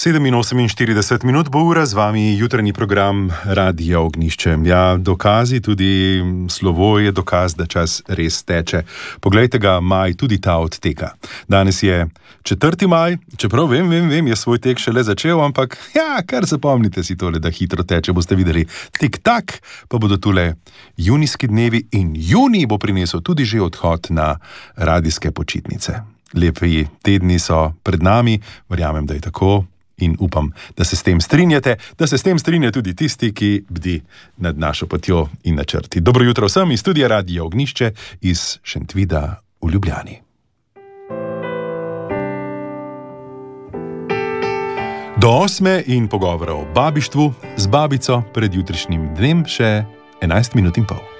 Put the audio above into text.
7:48 bo ura, z vami jutranji program Radia Ognjišče. Ja, dokazi, tudi slovo je dokaz, da čas res teče. Poglejte ga, maj, tudi ta odteka. Danes je 4. maj, čeprav vem, je svoj tek šele začel, ampak ja, kar zapomnite si tole, da hitro teče, boste videli. Tik-tak, pa bodo tule junijski dnevi in junij bo prinesel tudi že odhod na radijske počitnice. Lepi tedni so pred nami, verjamem, da je tako. In upam, da se s tem strinjate, da se s tem strinja tudi tisti, ki bdi nad našo potjo in načrti. Dobro jutro vsem iz studia Radia Ognjišče iz Šentvida v Ljubljani. Do 8. in pogovora o babištvu z babico pred jutrišnjim dnem še 11 minut in pol.